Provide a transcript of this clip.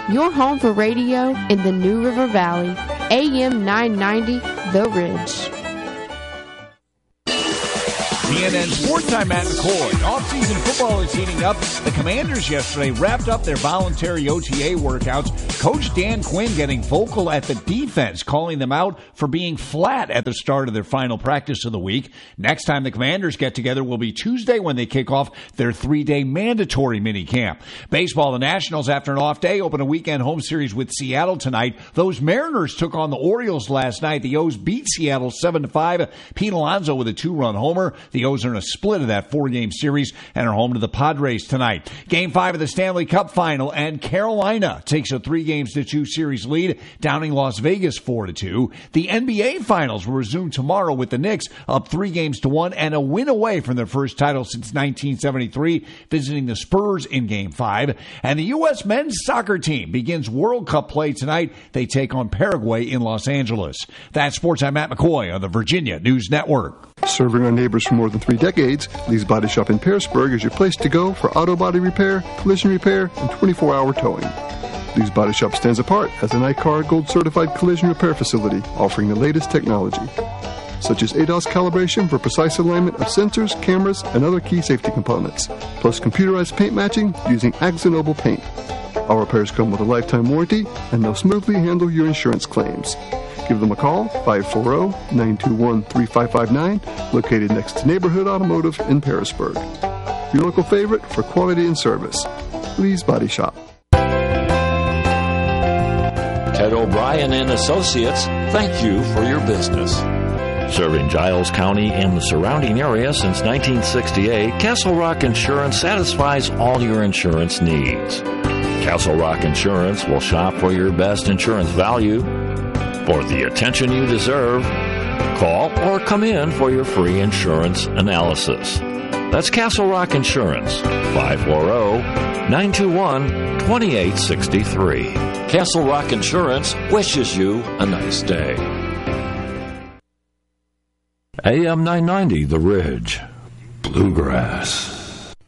your home for radio in the New River Valley. AM 990, The Ridge. CNN Sports Time, Matt McCoy. Off-season football is heating up. The Commanders yesterday wrapped up their voluntary OTA workouts. Coach Dan Quinn getting vocal at the defense, calling them out for being flat at the start of their final practice of the week. Next time the Commanders get together will be Tuesday when they kick off their 3-day mandatory minicamp. Baseball, the Nationals, after an off day, open a weekend home series with Seattle tonight. Those Mariners took on the Orioles last night. The O's beat Seattle 7-5. Pete Alonso with a 2-run homer. The O's are in a split of that 4-game series and are home to the Padres tonight. Game 5 of the Stanley Cup Final, and Carolina takes a 3-2 series lead, downing Las Vegas 4-2. The NBA Finals will resume tomorrow with the Knicks up 3-1 and a win away from their first title since 1973, visiting the Spurs in Game 5. And the U.S. men's soccer team begins World Cup play tonight. They take on Paraguay in Los Angeles. That's Sports. I'm Matt McCoy on the Virginia News Network. Serving our neighbors for more than 3 decades, Lee's Body Shop in Pearisburg is your place to go for auto body repair, collision repair, and 24-hour towing. Lee's Body Shop stands apart as an ICAR Gold Certified collision repair facility offering the latest technology, such as ADAS calibration for precise alignment of sensors, cameras, and other key safety components, plus computerized paint matching using Axonoble paint. Our repairs come with a lifetime warranty, and they'll smoothly handle your insurance claims. Give them a call, 540-921-3559, located next to Neighborhood Automotive in Pearisburg. Your local favorite for quality and service. Lee's Body Shop. Ted O'Brien and Associates, thank you for your business. Serving Giles County and the surrounding area since 1968, Castle Rock Insurance satisfies all your insurance needs. Castle Rock Insurance will shop for your best insurance value. For the attention you deserve, call or come in for your free insurance analysis. That's Castle Rock Insurance, 540-921-2863. Castle Rock Insurance wishes you a nice day. AM 990, The Ridge, Bluegrass.